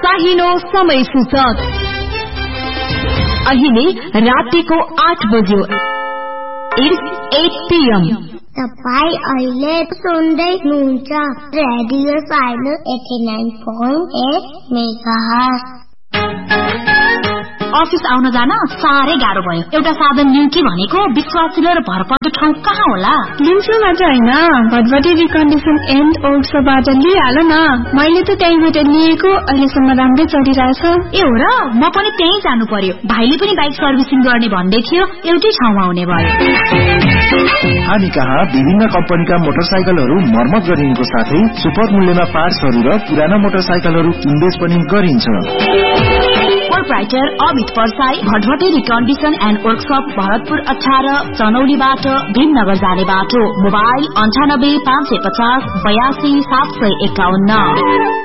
चाहिनो समय सूचक अहिले रातिको 8 बज्यो। It's 8 PM। तपाई अहिले सुन्दै हुनुहुन्छ रेडियो साइनो 89.8 मेगाहर्ज। अफिस आउन जान साह्रै गाह्रो भयो। एउटा साधन लिन्की भनेको विश्वासिलो र भरपर्दो ठाउँ कहाँ होला? लिन्चुबाट हैन, भटभटी रिकन्डिसन एन्ड वर्कसपबाट लिइहाल न। मैले त त्यहीबाट लिएको, अहिलेसम्म राम्रै चलिरहेछ। ए हो र, म पनि त्यही जानु पर्यो। भाइले पनि बाइक सर्भिसिङ गर्ने भन्दै थियो, एउटै ठाउँमा हुने भयो। हामी कहाँ विभिन्न कम्पनीका मोटरसाइकलहरू मर्मत गरिनुको साथै सुपर मूल्यमा पार्ट्सहरू र पुराना मोटरसाइकलहरू किनबेच पनि गरिन्छ। Proprietor Amit Parsai, भटभटे recondition and workshop, Bharatpur 18, चनौलीबाट Bhimnagar जाने बाटो। मोबाइल 98 550 82 751।